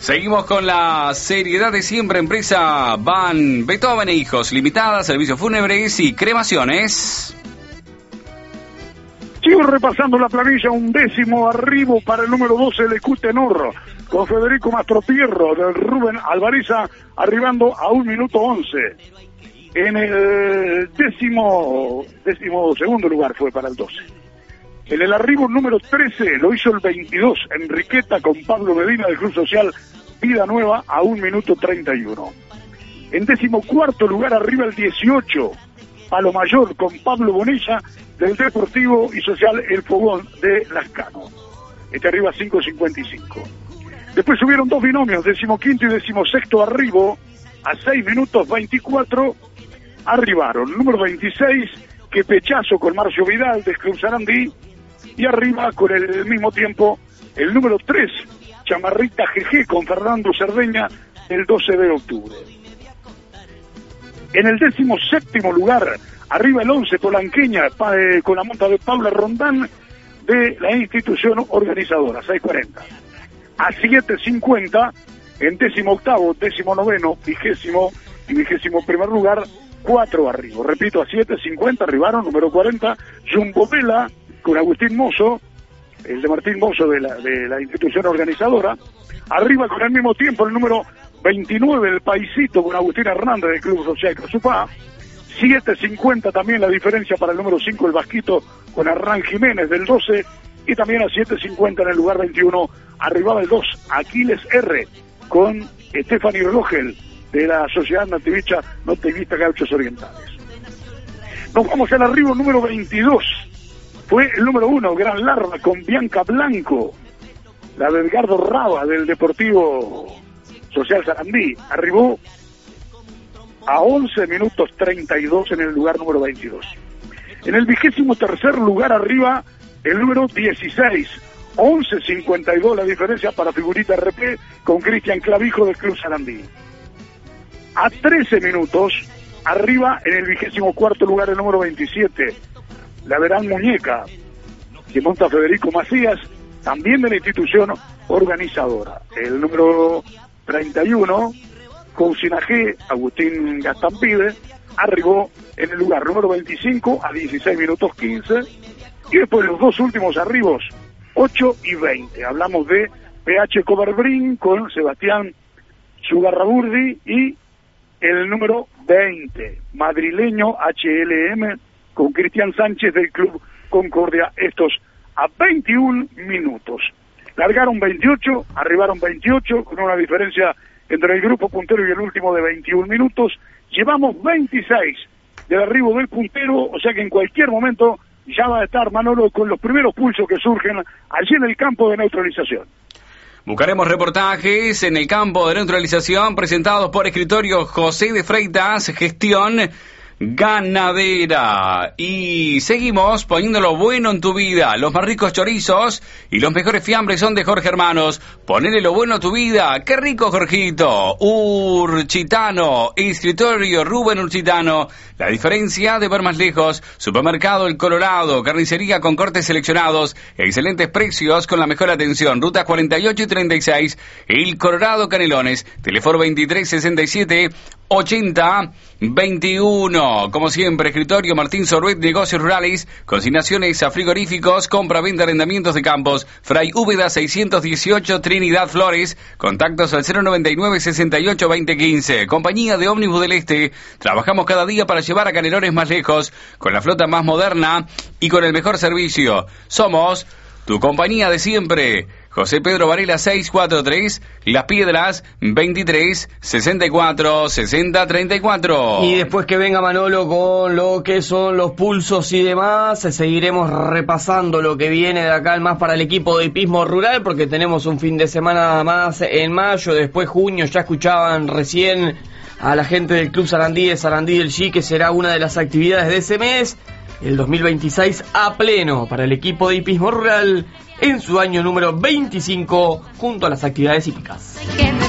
Seguimos con la seriedad de siempre. Empresa Van Beethoven e Hijos Limitada, servicios fúnebres y cremaciones. Sigo repasando la planilla, un décimo arribo para el número 12, el EQ Tenor, con Federico Mastropierro del Rubén Alvariza, arribando a 1 minuto 11. En el décimo segundo lugar fue para el 12. En el arribo número 13 lo hizo el 22, Enriqueta con Pablo Medina del Club Social Vida Nueva a 1 minuto 31. En 14º lugar arriba el 18, Palo Mayor con Pablo Bonilla del Deportivo y Social El Fogón de Lascano. Este arriba 5.55. Después subieron dos binomios, 15º y 16º arribo, a 6 minutos 24, arribaron. Número 26, Que Pechazo con Marcio Vidal del Club Sarandí, y arriba con el mismo tiempo el número 3, Chamarrita GG con Fernando Cerdeña el 12 de octubre. En el 17º lugar, arriba el 11, Polanqueña, con la monta de Paula Rondán de la institución organizadora, 6.40. A 7.50, en 18º, 19º, 20º y 21º lugar, 4 arriba. Repito, a 7.50 arribaron, número 40, Jumbo Vela, con Agustín Mozo, el de Martín Mozo de la institución organizadora. Arriba con el mismo tiempo el número 29, el Paisito, con Agustín Hernández del Club Social Cruzupá. 7.50 también la diferencia para el número 5, el Vasquito, con Hernán Jiménez del 12. Y también a 7.50 en el lugar 21, arribaba el 2, Aquiles R, con Stephanie Rogel de la Sociedad Nativista Gauchos Orientales. Nos vamos al arribo número 22. Fue el número 1, Gran Larva, con Bianca Blanco, la de Edgardo Raba, del Deportivo Social Sarandí. Arribó a 11 minutos 32 en el lugar número 22. En el 23º lugar arriba, el número 16, 11.52 la diferencia para Figurita RP, con Cristian Clavijo del Club Sarandí. A 13 minutos, arriba en el 24º lugar el número 27, la Verán Muñeca, que monta Federico Macías, también de la institución organizadora. El número 31, Cousinajé, Agustín Gastampide, arribó en el lugar número 25 a 16 minutos 15, y después los dos últimos arribos, 8 y 20. Hablamos de PH Coverbrin con Sebastián Sugarraburdi y el número 20, madrileño HLM, con Cristian Sánchez del Club Concordia, estos a 21 minutos. Largaron 28, arribaron 28, con una diferencia entre el grupo puntero y el último de 21 minutos. Llevamos 26 del arribo del puntero, o sea que en cualquier momento ya va a estar Manolo con los primeros pulsos que surgen allí en el campo de neutralización. Buscaremos reportajes en el campo de neutralización presentados por Escritorio José de Freitas, Gestión Ganadera. Y seguimos poniendo lo bueno en tu vida. Los más ricos chorizos y los mejores fiambres son de Jorge Hermanos. Ponele lo bueno a tu vida. ¡Qué rico, Jorgito! Urchitano, Escritorio Rubén Urchitano. La diferencia de ver más lejos. Supermercado El Colorado, carnicería con cortes seleccionados, excelentes precios con la mejor atención. Rutas 48 y 36, El Colorado Canelones. Teléfono 2367 8021. Como siempre, Escritorio Martín Sorbet, Negocios Rurales, consignaciones a frigoríficos, compra-venta, arrendamientos de campos. Fray Úbeda 618, Trinidad Flores. Contactos al 099 68 2015. Compañía de Ómnibus del Este. Trabajamos cada día para llevar a Canelones más lejos, con la flota más moderna y con el mejor servicio. Somos tu compañía de siempre. José Pedro Varela 643, Las Piedras 23 64 60 34. Y después que venga Manolo con lo que son los pulsos y demás, seguiremos repasando lo que viene de acá más para el equipo de hipismo rural, porque tenemos un fin de semana más en mayo, después junio. Ya escuchaban recién a la gente del Club Sarandí, de Sarandí del G, que será una de las actividades de ese mes. El 2026 a pleno para el equipo de hipismo rural en su año número 25, junto a las actividades hípicas.